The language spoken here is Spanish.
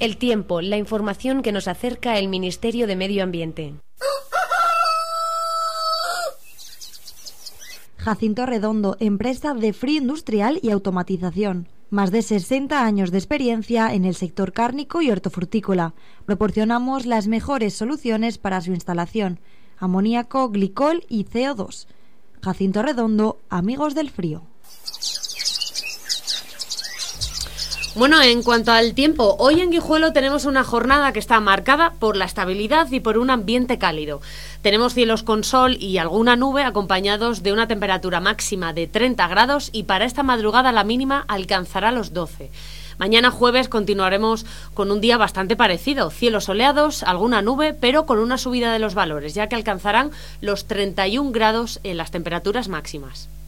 El tiempo, la información que nos acerca el Ministerio de Medio Ambiente. Jacinto Redondo, empresa de frío industrial y automatización. Más de 60 años de experiencia en el sector cárnico y hortofrutícola. Proporcionamos las mejores soluciones para su instalación: amoníaco, glicol y CO2. Jacinto Redondo, amigos del frío. Bueno, en cuanto al tiempo, hoy en Guijuelo tenemos una jornada que está marcada por la estabilidad y por un ambiente cálido. Tenemos cielos con sol y alguna nube acompañados de una temperatura máxima de 30 grados y para esta madrugada la mínima alcanzará los 12. Mañana jueves continuaremos con un día bastante parecido, cielos soleados, alguna nube, pero con una subida de los valores, ya que alcanzarán los 31 grados en las temperaturas máximas.